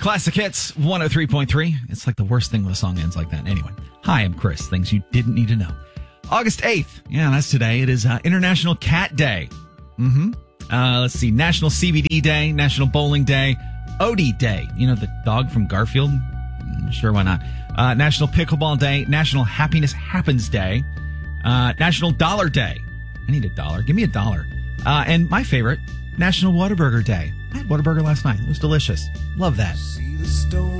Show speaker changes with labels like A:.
A: Classic Hits 103.3. It's like the worst thing when a song ends like that. Anyway, hi, I'm Chris. Things you didn't need to know. August 8th. Yeah, that's today. It is International Cat Day. Let's see. National CBD Day, National Bowling Day, Odie Day. You know, the dog from Garfield? Sure, why not? National Pickleball Day, National Happiness Happens Day, National Dollar Day. I need $1. Give me $1. And my favorite, National Whataburger Day. I had Whataburger last night. It was delicious. Love that.
B: See the stone